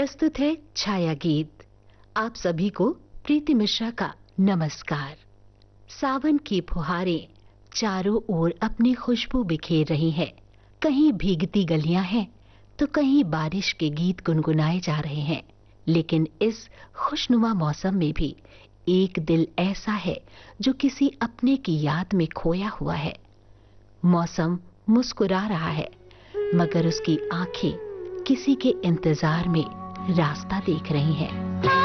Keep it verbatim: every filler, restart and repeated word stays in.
प्रस्तुत है छाया गीत। आप सभी को प्रीति मिश्रा का नमस्कार। सावन की फुहारें चारों ओर अपनी खुशबू बिखेर रही हैं। कहीं भीगती गलियां हैं तो कहीं बारिश के गीत गुनगुनाए जा रहे हैं। लेकिन इस खुशनुमा मौसम में भी एक दिल ऐसा है जो किसी अपने की याद में खोया हुआ है। मौसम मुस्कुरा रहा है मगर उसकी आंखें किसी के इंतजार में रास्ता देख रही हैं।